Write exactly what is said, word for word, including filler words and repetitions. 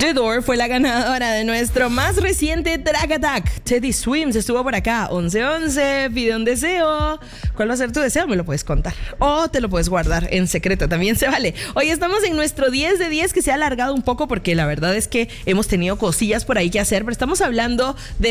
The Door fue la ganadora de nuestro más reciente Track Attack. Teddy Swims estuvo por acá. once once, pide un deseo. ¿Cuál va a ser tu deseo? Me lo puedes contar. O te lo puedes guardar en secreto, también se vale. Hoy estamos en nuestro diez de diez que se ha alargado un poco porque la verdad es que hemos tenido cosillas por ahí que hacer, pero estamos hablando de